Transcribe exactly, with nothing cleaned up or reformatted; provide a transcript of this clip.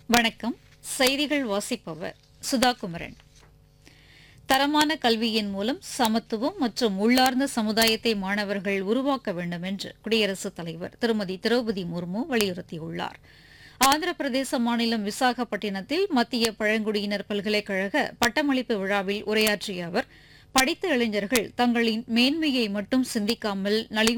வணக்கம். செய்திகள் வாசிப்பவர் சுதா குமரன். தரமான கல்வியின் மூலம் சமத்துவம் மற்றும் உள்ளார்ந்த சமுதாயத்தை மாணவர்கள் உருவாக்க வேண்டும் என்று குடியரசுத் தலைவர் திருமதி திரௌபதி முர்மு வலியுறுத்தியுள்ளார். ஆந்திர பிரதேச மாநிலம் விசாகப்பட்டினத்தில் மத்திய பழங்குடியினர் பல்கலைக்கழக பட்டமளிப்பு விழாவில் உரையாற்றிய அவர், படித்த இளைஞர்கள் தங்களின் மேன்மையை மட்டும் சிந்திக்காமல் நலிவு